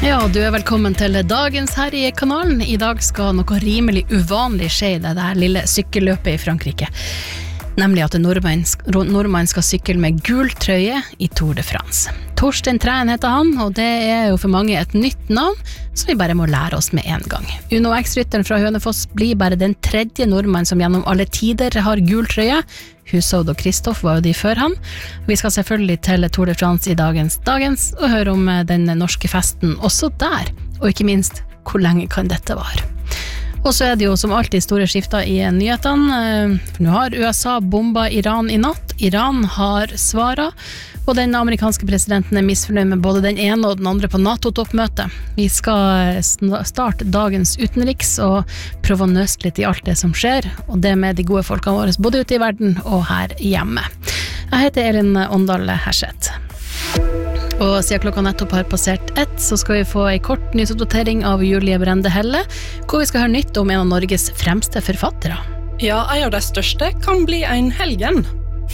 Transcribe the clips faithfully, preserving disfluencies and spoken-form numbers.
Ja, du er velkommen til dagens her i kanalen. I dag skal noe rimelig uvanlig skje i det der lille sykkelløpet i Frankrike. Nemlig at en nordmann, nordmann skal sykle med gul trøye i Tour de France. Torstein Træn heter han, og det er jo for mange et nytt navn, som vi bare må lære oss med en gang. Uno X-rytteren fra Hønefoss blir bare den tredje nordmann som gjennom alle tider har gul trøye. Hushovd og Kristoff var jo de før han. Vi skal selvfølgelig til Tour de France i dagens dagens, og høre om den norske festen også der, og ikke minst, hvor lenge kan dette vare? Og så er det jo som alltid store skifter i nyhetene. Nå har U S A bomba Iran i natt. Iran har svaret, og den amerikanske presidenten er misfornøyd med både den ene og den andre på NATO-toppmøtet. Vi skal starte dagens utenriks og prøve å nøste litt i alt det som skjer, og det med de gode folkene våre, både ute i verden og her hjemme. Jeg heter Elin Åndal Herseth. Og siden klokka nettopp har passert ett, så skal vi få en kort nyhetsoppdatering av Julie Brende Helle, hvor vi skal høre nytt om en av Norges fremste forfattere. Ja, en av de største kan bli en helgen.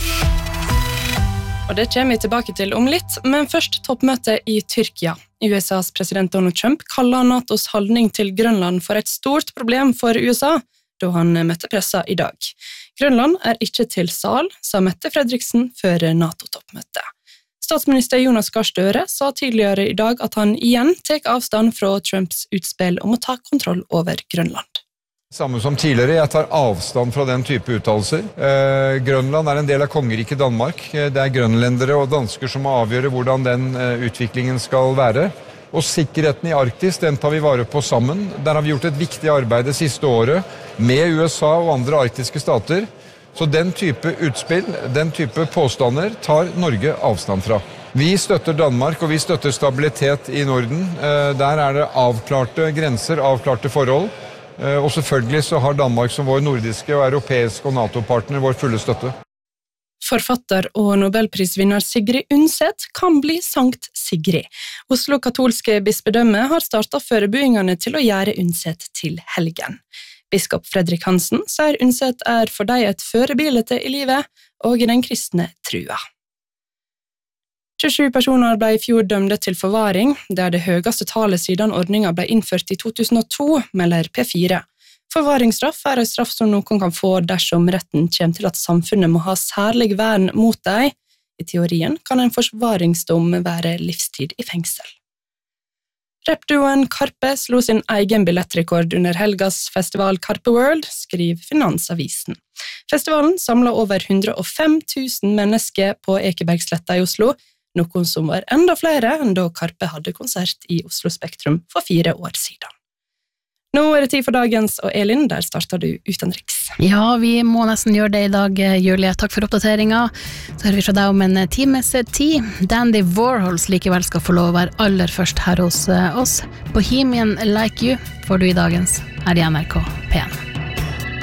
Og det kommer vi tilbake til om litt, men først toppmøte i Tyrkia. U S A's president Donald Trump kaller NATOs holdning til Grønland for et stort problem for U S A, da han møtte pressa i dag. Grønland er ikke til sal, sa Mette Fredriksen før NATO-toppmøtet. Statsminister Jonas Gahr Støre sa tidligere i dag at han igjen tek avstand fra Trumps utspill om å ta kontroll over Grønland. Samme som tidligere, jeg tar avstand fra den type uttalelser. Eh, Grønland er en del av kongeriket Danmark. Det er grønlendere og dansker som må avgjøre hvordan den eh, utviklingen skal være. Og sikkerheten i Arktis, den tar vi vare på sammen. Der har vi gjort et viktig arbeid det siste året med U S A og andre arktiske stater. Så den type utspill, den type påstander tar Norge avstand fra. Vi støtter Danmark, og vi støtter stabilitet i Norden. Der er det avklarte grenser, avklarte forhold. Og selvfølgelig så har Danmark som vår nordiske og europeiske og NATO-partner vår fulle støtte. Forfatter og Nobelprisvinner Sigrid Undset kan bli Sankt Sigrid. Oslo katolske bispedømme har startet forberedelsene til å gjøre Undset til helgen. Biskop Fredrik Hansen sier Undset er for deg et førebilde i livet og i den kristne trua. tjuesju personer ble i fjor dømte til forvaring. Det er det høyeste tallet siden ordningen ble innført i to tusen og to, melder P fire. Forvaringsstraff er en straff som noen kan få dersom retten kommer til at samfunnet må ha særlig vern mot deg. I teorien kan en forvaringsdom være livstid i fengsel. Rapduoen Karpe slo sin egen billettrekord under helgas festival Karpe World, skriver Finansavisen. Festivalen samlet over hundre og fem tusen mennesker på Ekebergsletta i Oslo, noen som var enda flere enn da Karpe hadde konsert i Oslo Spektrum for fire år siden. Nå er det tid for dagens, og Elin, der starter du utenriks. Ja, vi må nesten gjøre det i dag, Julie. Takk for oppdateringen. Så hører vi fra deg om en times tid. Dandy Warhols likevel skal få lov å være aller først her hos oss. Bohemian Like You får du i dagens her i N R K P en.